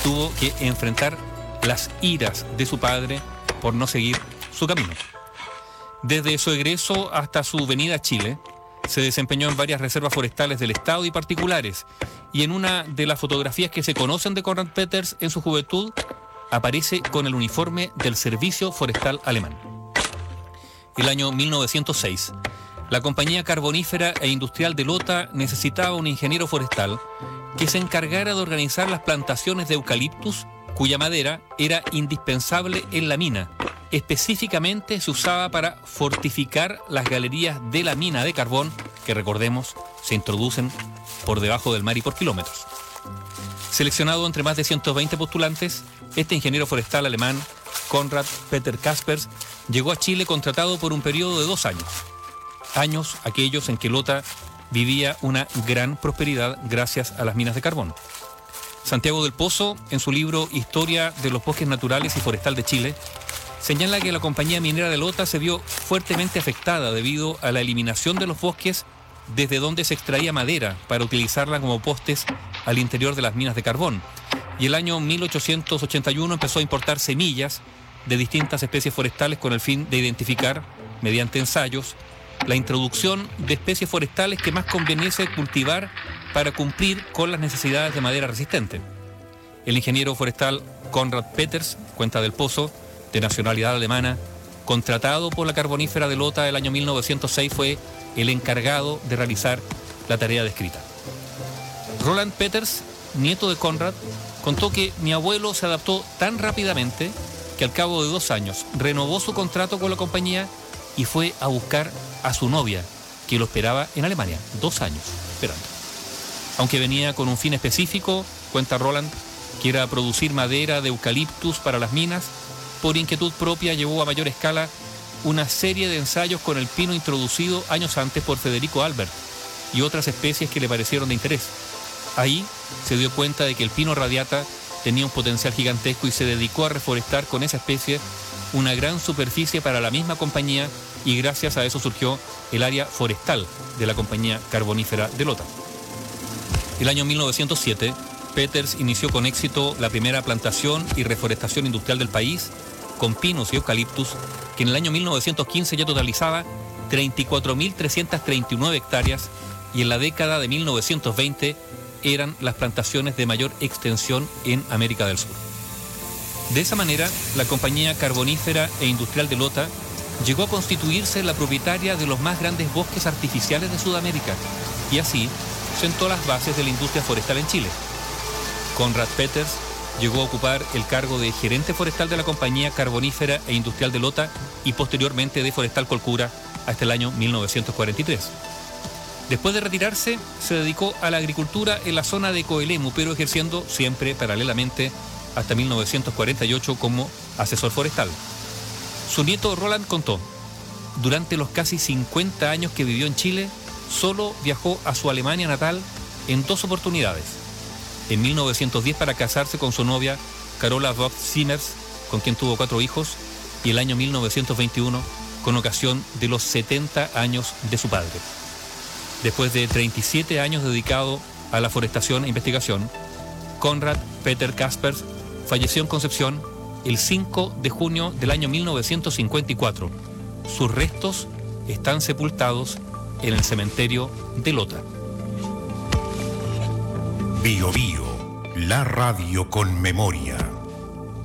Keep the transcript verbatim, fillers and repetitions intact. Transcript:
tuvo que enfrentar las iras de su padre por no seguir su camino. Desde su egreso hasta su venida a Chile, se desempeñó en varias reservas forestales del Estado y particulares, y en una de las fotografías que se conocen de Conrad Peters en su juventud, aparece con el uniforme del Servicio Forestal Alemán. El año mil novecientos seis, la compañía carbonífera e industrial de Lota necesitaba un ingeniero forestal que se encargara de organizar las plantaciones de eucaliptus, cuya madera era indispensable en la mina. Específicamente se usaba para fortificar las galerías de la mina de carbón, que recordemos se introducen por debajo del mar y por kilómetros. Seleccionado entre más de ciento veinte postulantes, este ingeniero forestal alemán, Conrad Peter Kaspers, llegó a Chile contratado por un periodo de dos años. Años aquellos en que Lota vivía una gran prosperidad gracias a las minas de carbón. Santiago del Pozo, en su libro Historia de los Bosques Naturales y Forestal de Chile, señala que la compañía minera de Lota se vio fuertemente afectada debido a la eliminación de los bosques desde donde se extraía madera para utilizarla como postes al interior de las minas de carbón. Y el año mil ochocientos ochenta y uno empezó a importar semillas de distintas especies forestales con el fin de identificar, mediante ensayos, la introducción de especies forestales que más conveniese cultivar para cumplir con las necesidades de madera resistente. El ingeniero forestal Conrad Peters, cuenta del Pozo, de nacionalidad alemana, contratado por la carbonífera de Lota el año mil novecientos seis, fue el encargado de realizar la tarea descrita. Roland Peters, nieto de Conrad, contó que mi abuelo se adaptó tan rápidamente que al cabo de dos años renovó su contrato con la compañía y fue a buscar a su novia, que lo esperaba en Alemania, dos años esperando. Aunque venía con un fin específico, cuenta Roland, que era producir madera de eucaliptus para las minas, por inquietud propia llevó a mayor escala una serie de ensayos con el pino introducido años antes por Federico Albert y otras especies que le parecieron de interés. Ahí se dio cuenta de que el pino radiata tenía un potencial gigantesco y se dedicó a reforestar con esa especie una gran superficie para la misma compañía, y gracias a eso surgió el área forestal de la compañía carbonífera de Lota. El año mil novecientos siete, Peters inició con éxito la primera plantación y reforestación industrial del país, con pinos y eucaliptus, que en el año mil novecientos quince ya totalizaba treinta y cuatro mil trescientas treinta y nueve hectáreas, y en la década de mil novecientos veinte eran las plantaciones de mayor extensión en América del Sur. De esa manera, la compañía carbonífera e industrial de Lota llegó a constituirse la propietaria de los más grandes bosques artificiales de Sudamérica, y así sentó las bases de la industria forestal en Chile. Conrad Peters llegó a ocupar el cargo de gerente forestal de la compañía carbonífera e industrial de Lota y posteriormente de Forestal Colcura hasta el año mil novecientos cuarenta y tres. Después de retirarse, se dedicó a la agricultura en la zona de Coelemu, pero ejerciendo siempre paralelamente hasta mil novecientos cuarenta y ocho como asesor forestal. Su nieto Roland contó: durante los casi cincuenta años que vivió en Chile, solo viajó a su Alemania natal en dos oportunidades. En mil novecientos diez para casarse con su novia Carola Vogt-Siemers, con quien tuvo cuatro hijos, y el año mil novecientos veintiuno con ocasión de los setenta años de su padre. Después de treinta y siete años dedicado a la forestación e investigación, Conrad Peter Kaspers falleció en Concepción el cinco de junio del año mil novecientos cincuenta y cuatro. Sus restos están sepultados en el cementerio de Lota. Bio Bio, la radio con memoria.